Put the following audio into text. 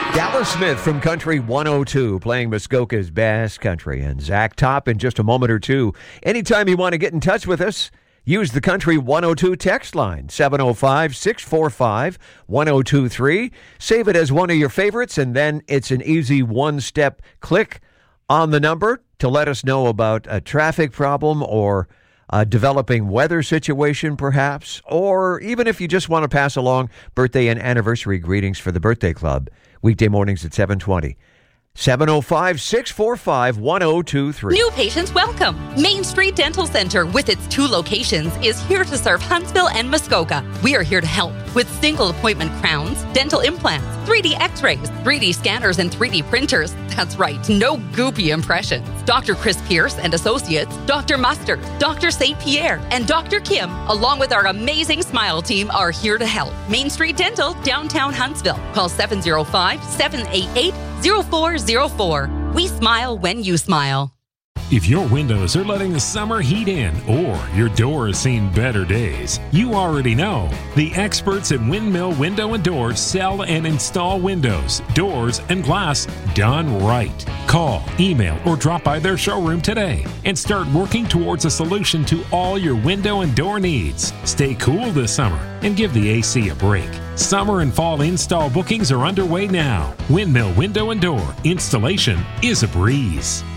Dallas Smith from Country 102 playing Muskoka's best country, and Zach Top in just a moment or two. Anytime you want to get in touch with us, use the Country 102 text line, 705-645-1023. Save it as one of your favorites, and then it's an easy one-step click on the number to let us know about a traffic problem or a developing weather situation, perhaps, or even if you just want to pass along birthday and anniversary greetings for the Birthday Club. Weekday mornings at 7:20. 705-645-1023. New patients welcome. Main Street Dental Center, with its 2 locations, is here to serve Huntsville and Muskoka. We are here to help with single appointment crowns, dental implants, 3D x-rays, 3D scanners, and 3D printers. That's right, no goopy impressions. Dr. Chris Pierce and Associates, Dr. Mustard, Dr. St. Pierre, and Dr. Kim, along with our amazing Smile team, are here to help. Main Street Dental, downtown Huntsville. Call 705-788-0404. We smile when you smile. If your windows are letting the summer heat in, or your door has seen better days, you already know. The experts at Windmill Window and Door sell and install windows, doors, and glass done right. Call, email, or drop by their showroom today and start working towards a solution to all your window and door needs. Stay cool this summer and give the AC a break. Summer and fall install bookings are underway now. Windmill Window and Door installation is a breeze.